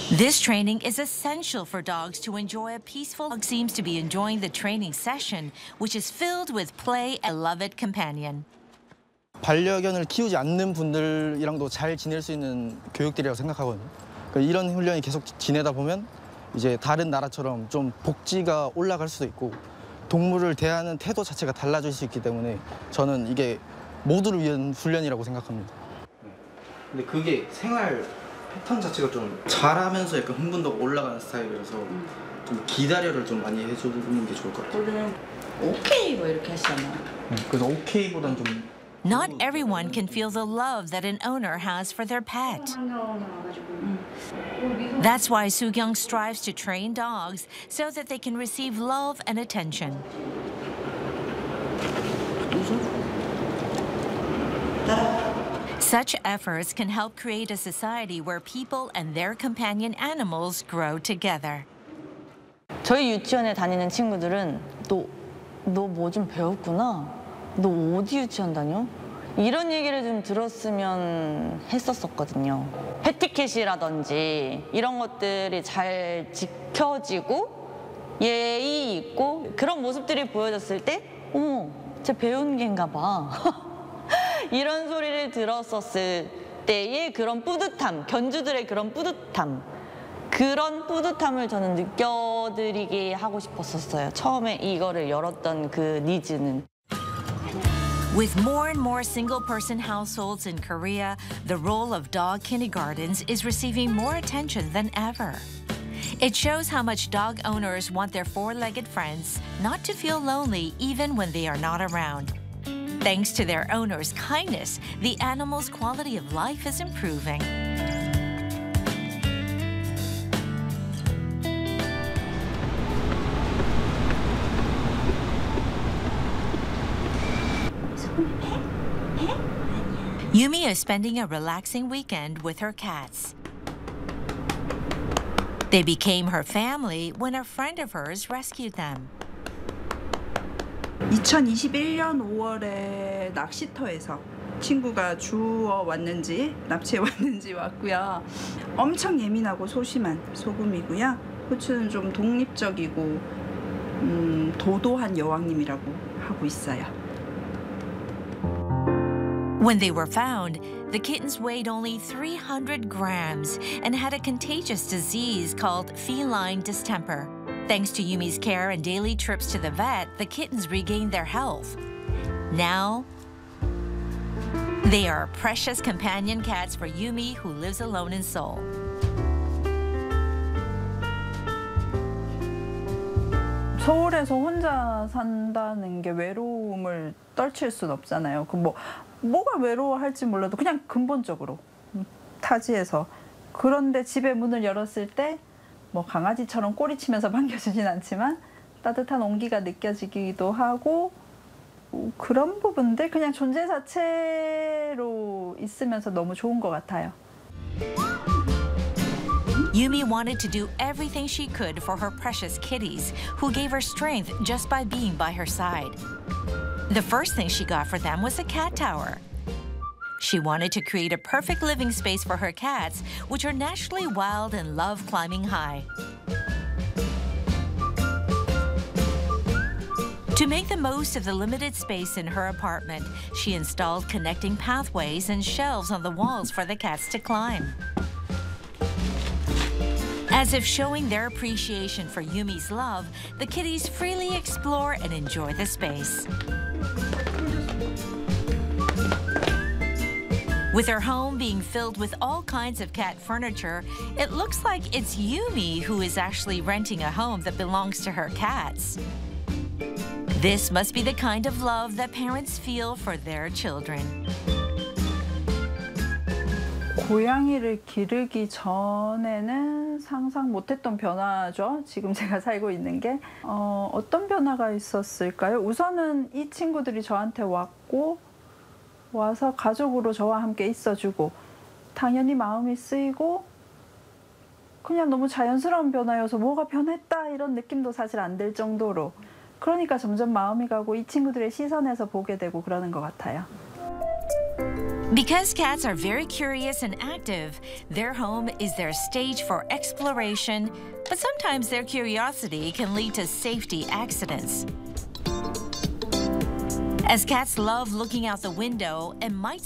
This training is essential for dogs to enjoy a peaceful. Dog seems to be enjoying the training session, which is filled with play and beloved companion. 반려견을 키우지 않는 분들이랑도 잘 지낼 수 있는 교육들이라고 생각하거든요. 그러니까 이런 훈련이 계속 지내다 보면 이제 다른 나라처럼 좀 복지가 올라갈 수도 있고 동물을 대하는 태도 자체가 달라질 수 있기 때문에 저는 이게 모두를 위한 훈련이라고 생각합니다. 근데 그게 생활 패턴 자체가 좀 잘하면서 약간 흥분도가 올라가는 스타일이라서 좀 기다려를 좀 많이 해주는 게 좋을 것 같아요. 원래는 오케이 뭐 이렇게 하시잖아요. 그래서 오케이보단 좀 Not everyone can feel the love that an owner has for their pet. That's why Soo-kyung strives to train dogs so that they can receive love and attention. Such efforts can help create a society where people and their companion animals grow together. 저희 유치원에 다니는 친구들은 너 뭐 좀 배웠구나? 너 어디 유치원 다녀? 이런 얘기를 좀 들었으면 했었거든요. 패티켓이라든지 이런 것들이 잘 지켜지고 예의 있고 그런 모습들이 보여졌을 때 어머, 쟤 배운 개인가 봐. 이런 소리를 들었었을 때의 그런 뿌듯함, 견주들의 그런 뿌듯함, 그런 뿌듯함을 저는 느껴드리게 하고 싶었었어요. 처음에 이거를 열었던 그 니즈는. With more and more single-person households in Korea, the role of dog kindergartens is receiving more attention than ever. It shows how much dog owners want their four-legged friends not to feel lonely even when they are not around. Thanks to their owners' kindness, the animals' quality of life is improving. Yumi is spending a relaxing weekend with her cats. They became her family when a friend of hers rescued them. 2021년 5월에 낚시터에서 친구가 주워 왔는지 납치해 왔는지 왔고요. 엄청 예민하고 소심한 소금이고요. 호추는 좀 독립적이고 도도한 여왕님이라고 하고 있어요. When they were found, the kittens weighed only 300 grams and had a contagious disease called feline distemper. Thanks to Yumi's care and daily trips to the vet, the kittens regained their health. Now, they are precious companion cats for Yumi, who lives alone in Seoul. 서울에서 혼자 산다는 게 외로움을 떨칠 순 없잖아요. 뭐가 외로워할지 몰라도 그냥 근본적으로 타지에서. 그런데 집에 문을 열었을 때 뭐 강아지처럼 꼬리치면서 반겨주진 않지만 따뜻한 온기가 느껴지기도 하고 그런 부분들 그냥 존재 자체로 있으면서 너무 좋은 것 같아요. Yumi wanted to do everything she could for her precious kitties, who gave her strength just by being by her side. The first thing she got for them was a cat tower. She wanted to create a perfect living space for her cats, which are naturally wild and love climbing high. To make the most of the limited space in her apartment, she installed connecting pathways and shelves on the walls for the cats to climb. As if showing their appreciation for Yumi's love, the kitties freely explore and enjoy the space. With her home being filled with all kinds of cat furniture, it looks like it's Yumi who is actually renting a home that belongs to her cats. This must be the kind of love that parents feel for their children. 고양이를 기르기 전에는 상상 못했던 변화죠. 지금 제가 살고 있는 게 어떤 변화가 있었을까요? 우선은 이 친구들이 저한테 와서 가족으로 저와 함께 있어주고 당연히 마음이 쓰이고 그냥 너무 자연스러운 변화여서 뭐가 변했다 이런 느낌도 사실 안 들 정도로 그러니까 점점 마음이 가고 이 친구들의 시선에서 보게 되고 그러는 것 같아요. Because cats are very curious and active, their home is their stage for exploration, but sometimes their curiosity can lead to safety accidents. As cats love looking out the window and might